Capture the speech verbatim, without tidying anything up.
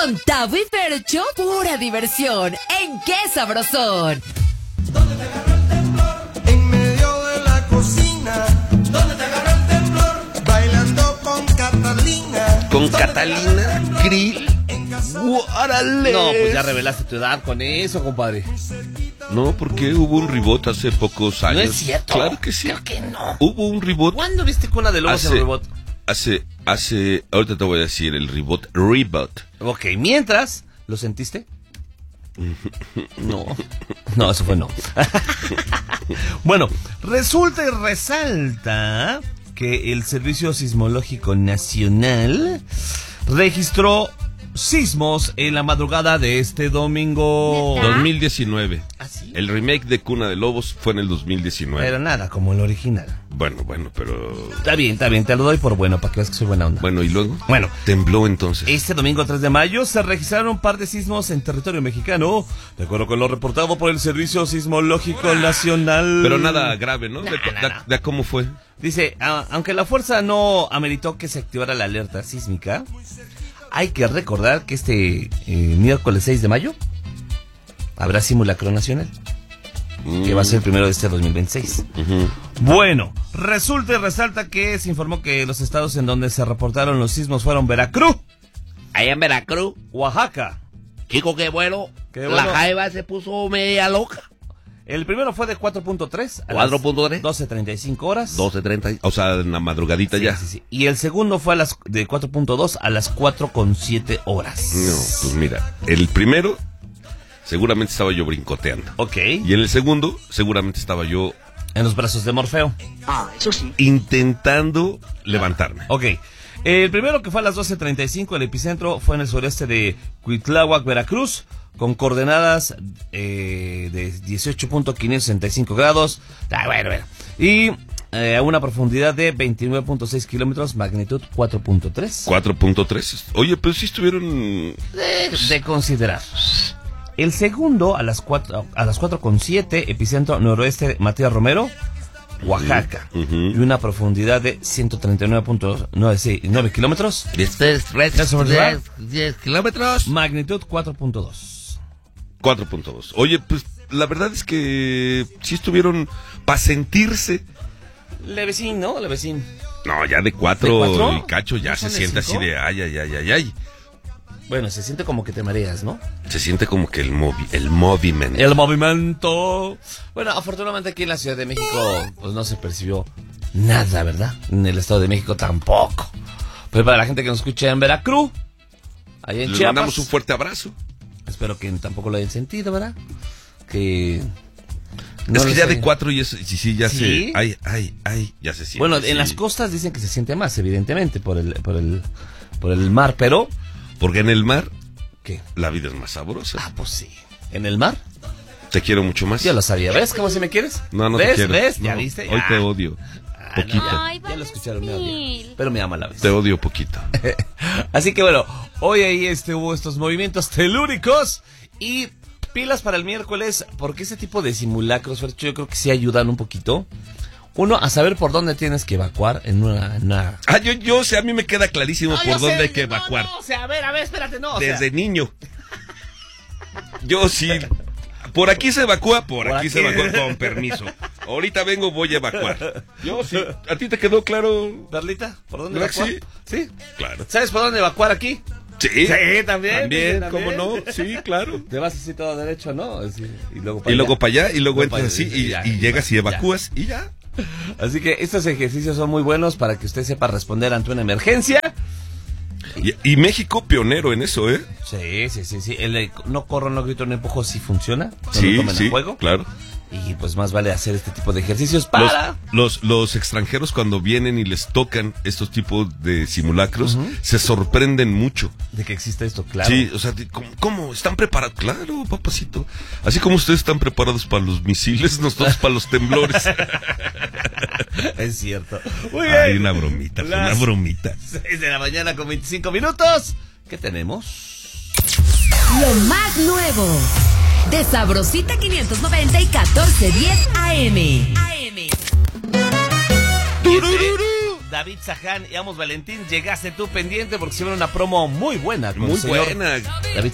Con Tavo y Fercho, pura diversión. ¿En qué sabrosón? ¿Dónde te agarró el temblor? En medio de la cocina. ¿Dónde te agarró el temblor? Bailando con Catalina. ¿Con Catalina Krill? ¡Guárale! No, pues ya revelaste tu edad con eso, compadre. No, porque hubo un reboot hace pocos años. No es cierto. Claro que sí. Creo que no. Hubo un reboot. ¿Cuándo viste Cuna de Lobos hace, en reboot? Hace, hace, ahorita te voy a decir el reboot, reboot. Ok, mientras, ¿lo sentiste? No. No, eso fue no. Bueno, resulta y resalta que el Servicio Sismológico Nacional registró sismos en la madrugada de este domingo. dos mil diecinueve. ¿Ah, sí? El remake de Cuna de Lobos fue en el dos mil diecinueve. Pero nada, como el original. Bueno, bueno, pero... Está bien, está bien, te lo doy por bueno, para que veas que soy buena onda. Bueno, ¿y luego? Bueno. Tembló entonces. Este domingo tres de mayo se registraron un par de sismos en territorio mexicano, de acuerdo con lo reportado por el Servicio Sismológico Nacional. Pero nada grave, ¿no? Nah, de, nah, de- nah. de cómo fue. Dice, a- aunque la fuerza no ameritó que se activara la alerta sísmica, hay que recordar que este eh, miércoles seis de mayo habrá simulacro nacional, que va a ser el primero de este dos mil veintiséis. Ujú. Bueno, resulta y resalta que se informó que los estados en donde se reportaron los sismos fueron Veracruz, Allá en Veracruz, Oaxaca. chico, qué bueno. Qué La bueno. jaiba se puso media loca. El primero fue de cuatro punto tres a cuatro las punto tres. doce treinta y cinco horas. doce treinta, o sea, en la madrugadita Sí, ya. sí, sí. Y el segundo fue a las de cuatro punto dos a las cuatro con siete horas. No, pues mira, el primero seguramente estaba yo brincoteando. Ok. Y en el segundo seguramente estaba yo En los brazos de Morfeo. intentando levantarme. Ok. El primero, que fue a las doce treinta y cinco, el epicentro fue en el sureste de Cuitláhuac, Veracruz, con coordenadas eh, de dieciocho punto quinientos sesenta y cinco grados. Ah, bueno, bueno. Y eh, a una profundidad de veintinueve punto seis kilómetros, magnitud cuatro punto tres. cuatro punto tres. Oye, pero sí estuvieron... De, de considerar. El segundo, a las cuatro, a las cuatro con siete, epicentro noroeste de Matías Romero, Oaxaca. Ujú. Y una profundidad de ciento treinta y nueve punto nueve kilómetros. diez kilómetros. Magnitud cuatro punto dos. cuatro punto dos. Oye, pues la verdad es que sí estuvieron para sentirse. Levecín, ¿no? Levecín. No, ya de cuatro, ¿De cuatro? y cacho ya ¿No se son de siente cinco? así de ay, ay, ay, ay, ay. Bueno, se siente como que te mareas, ¿no? Se siente como que el movi el movimiento. El movimiento. Bueno, afortunadamente aquí en la Ciudad de México, pues no se percibió nada, ¿verdad? En el Estado de México tampoco. Pero para la gente que nos escucha en Veracruz, allá en Les Chiapas, mandamos un fuerte abrazo. espero que tampoco lo hayan sentido, ¿verdad? Que... es que les ya de haya- cuatro y eso, sí, sí, ya ¿Sí? se... Ay, ay, ay, ya se siente. Bueno, sí. en las costas dicen que se siente más, evidentemente, por el, por el, por el mar, pero... Porque en el mar, ¿Qué? la vida es más sabrosa. Ah, pues sí. ¿En el mar? Te quiero mucho más. Ya lo sabía. ¿Ves cómo si me quieres? No, no ¿Ves? te quiero. ¿Ves? ¿Ya No, viste? Hoy Ya. te odio. Ah, Poquito. no, ya, Ay, ya lo escucharon, me odia. Valentín. Pero me ama a la vez. Te odio poquito. Así que bueno, hoy ahí este, hubo estos movimientos telúricos y pilas para el miércoles, porque ese tipo de simulacros, Fercho, yo creo que sí ayudan un poquito. Uno, a saber por dónde tienes que evacuar en una... en una- Ah, yo, yo, o sea, a mí me queda clarísimo No, por yo dónde sé, hay que no, evacuar. No, o sea, a ver, a ver, espérate, no. o Desde sea, niño. Yo sí. Por aquí se evacúa, por, Por aquí, aquí. se evacúa con permiso. Ahorita vengo, voy a evacuar. Yo sí. ¿A ti te quedó claro? Perlita, ¿por dónde ¿Verdad que evacuar? Sí. Claro. ¿Sabes por dónde evacuar aquí? Sí. Sí, también. También, sí, ¿cómo no? Sí, claro. Te vas así todo derecho, ¿no? Así, y luego para Y luego para allá, y luego Luego entras para así, allá, y, ya, y llegas y ya. evacúas, y ya. Así que estos ejercicios son muy buenos para que usted sepa responder ante una emergencia. Y, y México pionero en eso, ¿eh? Sí, sí, sí, sí. El de no corro, no grito, no empujo sí funciona. No Sí, lo tomen sí, a juego. claro. Y pues más vale hacer este tipo de ejercicios Los, para... los, los extranjeros cuando vienen y les tocan estos tipos de simulacros, se sorprenden mucho. De que existe esto, claro. Sí, o sea, de- ¿cómo, cómo? ¿Están preparados? Claro, papacito. Así como ustedes están preparados para los misiles, nosotros para los temblores. Es cierto. Muy Ay, bien. una bromita, fue Las una bromita. seis de la mañana con veinticinco minutos. ¿Qué tenemos? Lo más nuevo de Sabrosita quinientos noventa y catorce diez A M. A M. ¡Tururú! David Saján y Amos Valentín, llegaste tú pendiente porque se ve una promo muy buena. Con Muy el señor buena. David